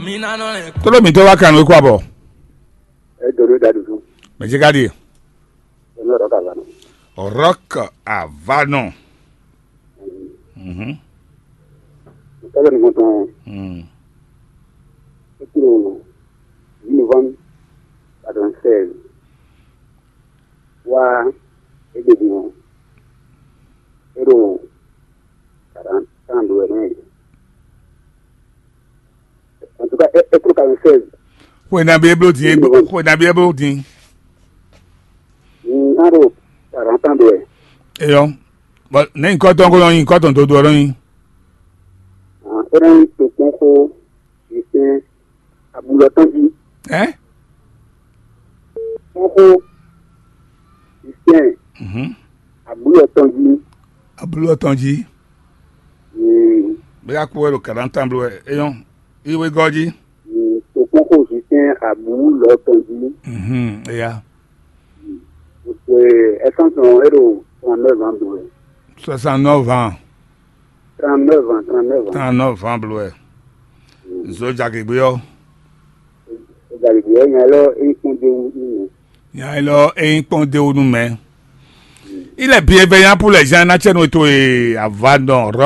Tolo mi to wa kanu ko abo. Doro dadu. Me jigadi. Rock Avano. Kala ni konton. Kilo novembre 96. Wa edebino. Ero 40 ans de en tout cas, et pour 46. Ko na be able din, ko na be able din. Aro 40 ans de. Eyo. But na nko ton ko yin ko ton to do ro yin. Era un poco este abulotanji. Poco este abulotanji. Be akwo ro 40 ans blo eyo. Iwe goji. Poco este abulotanji. Yeah. Elles sont 39 ans blo. 69 ans. 39 ans. 39 ans blo. Zo jage gbo. Alors, un pont de nous, mais il est bienveillant pour les gens. Nous avons